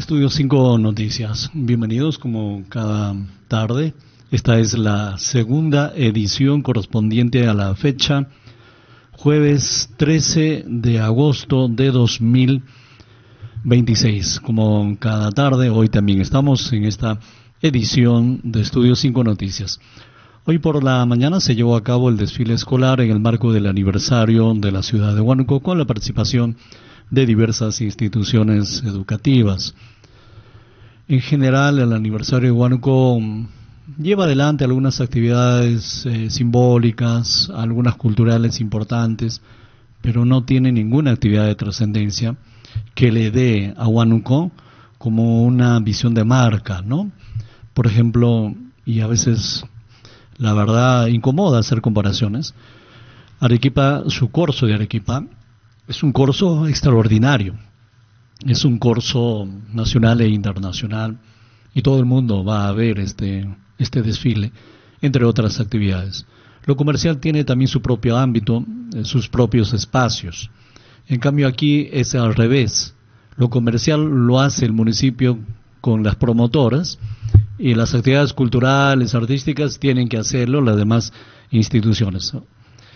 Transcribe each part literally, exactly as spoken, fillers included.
Estudio cinco Noticias. Bienvenidos como cada tarde. Esta es la segunda edición correspondiente a la fecha jueves trece de agosto de dos mil veintiséis. Como cada tarde, hoy también estamos en esta edición de Estudio cinco Noticias. Hoy por la mañana se llevó a cabo el desfile escolar en el marco del aniversario de la ciudad de Huánuco, con la participación de diversas instituciones educativas. En general, el aniversario de Huánuco lleva adelante algunas actividades eh, simbólicas, algunas culturales importantes, pero no tiene ninguna actividad de trascendencia que le dé a Huánuco como una visión de marca, ¿no? Por ejemplo, y a veces la verdad incomoda hacer comparaciones, Arequipa, su corso de Arequipa, es un corso extraordinario, es un corso nacional e internacional, y todo el mundo va a ver este, este desfile, entre otras actividades. Lo comercial tiene también su propio ámbito, eh, sus propios espacios. En cambio aquí es al revés. Lo comercial lo hace el municipio con las promotoras, y las actividades culturales, artísticas, tienen que hacerlo las demás instituciones, ¿no?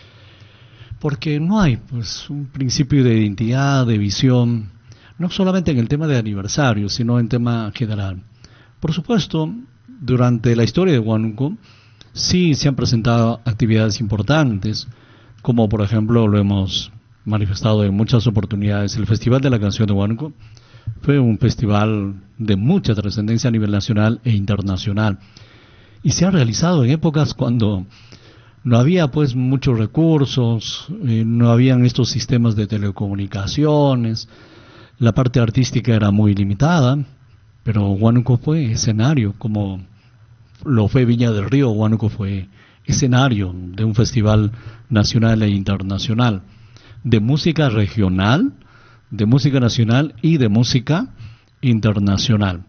Porque no hay pues un principio de identidad, de visión, no solamente en el tema de aniversario, sino en tema general. Por supuesto, durante la historia de Huánuco, sí se han presentado actividades importantes, como por ejemplo lo hemos manifestado en muchas oportunidades. El Festival de la Canción de Huánuco fue un festival de mucha trascendencia a nivel nacional e internacional, y se ha realizado en épocas cuando no había pues muchos recursos, eh, no habían estos sistemas de telecomunicaciones, la parte artística era muy limitada, pero Huánuco fue escenario, como lo fue Viña del Río. Huánuco fue escenario de un festival nacional e internacional, de música regional, de música nacional y de música internacional.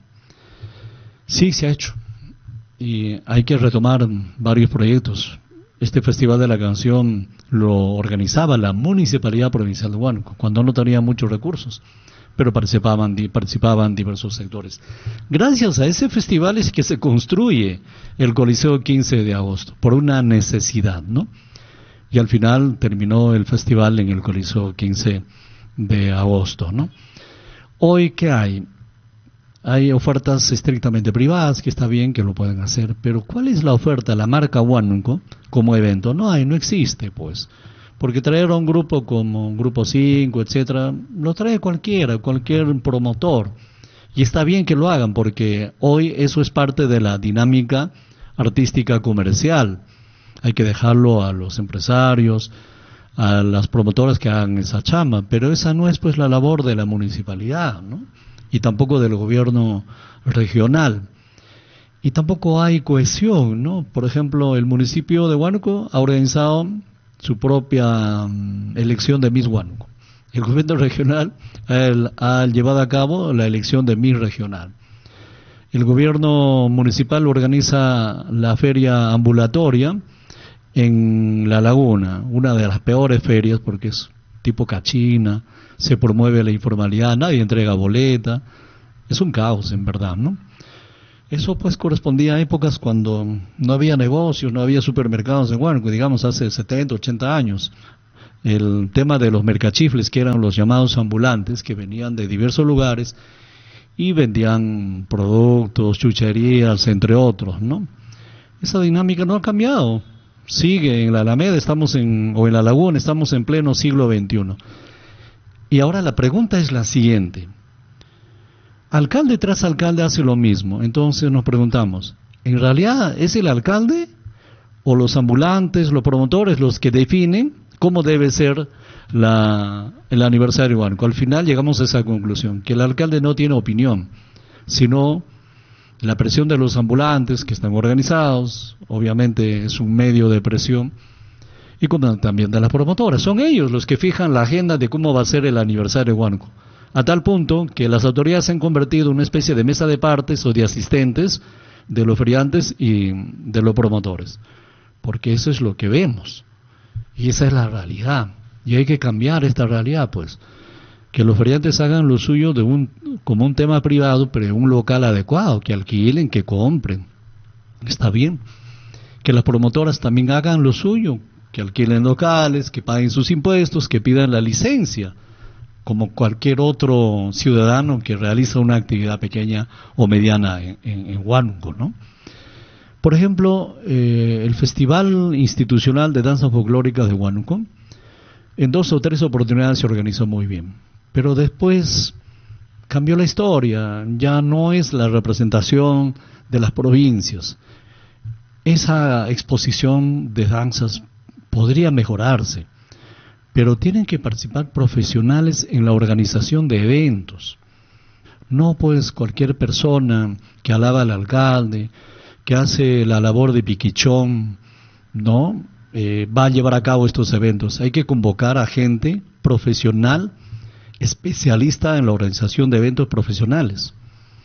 Sí, se ha hecho, y hay que retomar varios proyectos. Este Festival de la Canción lo organizaba la Municipalidad Provincial de Huánuco, cuando no tenía muchos recursos, pero participaban, participaban diversos sectores. Gracias a ese festival es que se construye el Coliseo quince de agosto, por una necesidad, ¿no? Y al final terminó el festival en el Coliseo quince de agosto, ¿no? Hoy, ¿qué hay? Hay ofertas estrictamente privadas, que está bien que lo pueden hacer, pero ¿cuál es la oferta, la marca Huánuco como evento? No hay, no existe, pues. Porque traer a un grupo como Grupo cinco, etcétera, lo trae cualquiera, cualquier promotor. Y está bien que lo hagan, porque hoy eso es parte de la dinámica artística comercial. Hay que dejarlo a los empresarios, a las promotoras que hagan esa chamba, pero esa no es pues la labor de la municipalidad, ¿no? Y tampoco del gobierno regional, y tampoco hay cohesión, ¿no? Por ejemplo, el municipio de Huánuco ha organizado su propia um, elección de Miss Huánuco. El gobierno regional el, ha llevado a cabo la elección de Miss Regional. El gobierno municipal organiza la feria ambulatoria en La Laguna, una de las peores ferias porque es tipo cachina, se promueve la informalidad, nadie entrega boleta, es un caos en verdad, ¿no? Eso pues correspondía a épocas cuando no había negocios, no había supermercados en Huánuco, digamos hace setenta, ochenta años. El tema de los mercachifles, que eran los llamados ambulantes, que venían de diversos lugares y vendían productos, chucherías, entre otros, ¿no? Esa dinámica no ha cambiado, sigue en la Alameda, estamos en, o en La Laguna, estamos en pleno siglo veintiuno. Y ahora la pregunta es la siguiente. Alcalde tras alcalde hace lo mismo. Entonces nos preguntamos, ¿en realidad es el alcalde o los ambulantes, los promotores, los que definen cómo debe ser la, el aniversario de Huánuco? Al final llegamos a esa conclusión, que el alcalde no tiene opinión, sino la presión de los ambulantes que están organizados, obviamente es un medio de presión, y como también de las promotoras. Son ellos los que fijan la agenda de cómo va a ser el aniversario de Huánuco, a tal punto que las autoridades se han convertido en una especie de mesa de partes o de asistentes de los feriantes y de los promotores, porque eso es lo que vemos, y esa es la realidad, y hay que cambiar esta realidad, pues, que los feriantes hagan lo suyo de un como un tema privado, pero en un local adecuado, que alquilen, que compren. Está bien. Que las promotoras también hagan lo suyo, que alquilen locales, que paguen sus impuestos, que pidan la licencia, como cualquier otro ciudadano que realiza una actividad pequeña o mediana en, en, en Huánuco, ¿no? Por ejemplo, eh, el Festival Institucional de Danza Folclórica de Huánuco, en dos o tres oportunidades se organizó muy bien, pero después cambió la historia, ya no es la representación de las provincias. Esa exposición de danzas podría mejorarse, pero tienen que participar profesionales en la organización de eventos. No pues cualquier persona que alaba al alcalde, que hace la labor de piquichón, ¿no? Eh, va a llevar a cabo estos eventos. Hay que convocar a gente profesional, especialista en la organización de eventos profesionales.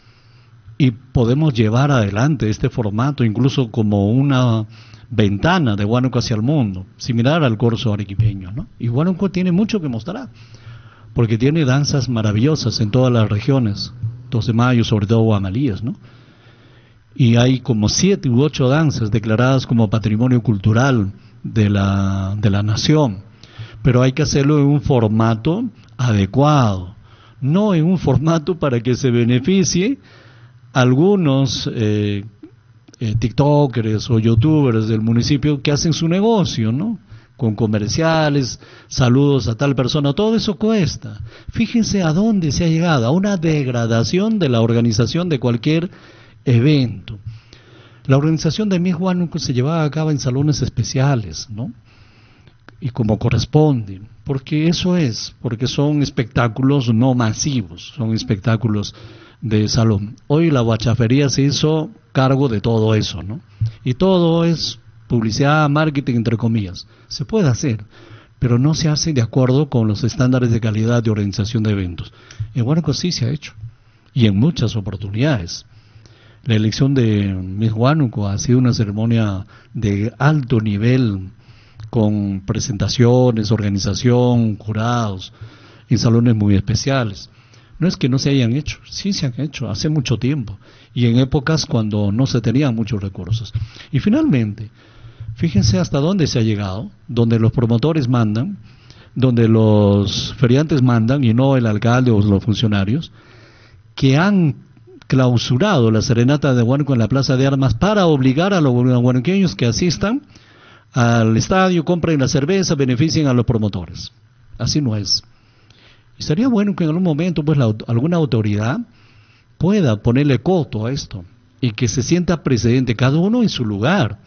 Y podemos llevar adelante este formato incluso como una ventana de Huánuco hacia el mundo, similar al corso arequipeño, ¿no? Y Huánuco tiene mucho que mostrar, porque tiene danzas maravillosas en todas las regiones, dos de mayo, sobre todo Guamalíes, ¿no? Y hay como siete u ocho danzas declaradas como patrimonio cultural de la, de la nación, pero hay que hacerlo en un formato adecuado, no en un formato para que se beneficie algunos eh, eh, tiktokers o youtubers del municipio que hacen su negocio, ¿no? Con comerciales, saludos a tal persona, todo eso cuesta. Fíjense a dónde se ha llegado, a una degradación de la organización de cualquier evento. La organización de Miss Huánuco se llevaba a cabo en salones especiales, ¿no? Y como corresponde, porque eso es, porque son espectáculos no masivos, son espectáculos de salón. Hoy la guachafería se hizo cargo de todo eso, ¿no? Y todo es publicidad, marketing, entre comillas. Se puede hacer, pero no se hace de acuerdo con los estándares de calidad de organización de eventos. En Huánuco sí se ha hecho, y en muchas oportunidades. La elección de Miss Huánuco ha sido una ceremonia de alto nivel, con presentaciones, organización, jurados, en salones muy especiales. No es que no se hayan hecho, sí se han hecho, hace mucho tiempo, y en épocas cuando no se tenían muchos recursos. Y finalmente, fíjense hasta dónde se ha llegado, donde los promotores mandan, donde los feriantes mandan, y no el alcalde o los funcionarios, que han clausurado la serenata de Huánuco en la Plaza de Armas para obligar a los huánuqueños que asistan al estadio, compren la cerveza, beneficien a los promotores. Así no es. Y sería bueno que en algún momento pues la, alguna autoridad pueda ponerle coto a esto y que se sienta precedente, cada uno en su lugar.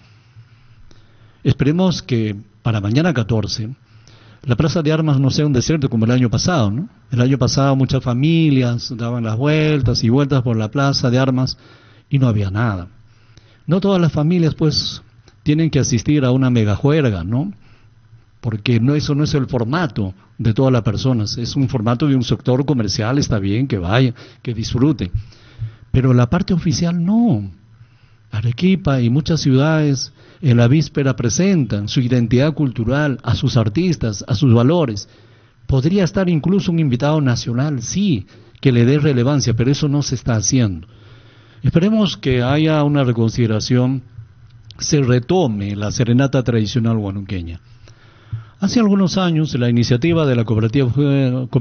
Esperemos que para mañana catorce la Plaza de Armas no sea un desierto como el año pasado, ¿no? El año pasado muchas familias daban las vueltas y vueltas por la Plaza de Armas y no había nada. No todas las familias pues tienen que asistir a una mega juerga, ¿no? Porque no, eso no es el formato de todas las personas, es un formato de un sector comercial, está bien que vaya, que disfrute, pero la parte oficial no. Arequipa y muchas ciudades en la víspera presentan su identidad cultural, a sus artistas, a sus valores. Podría estar incluso un invitado nacional, sí, que le dé relevancia, pero eso no se está haciendo. Esperemos que haya una reconsideración, se retome la serenata tradicional huánuqueña. Hace algunos años, la iniciativa de la cooperativa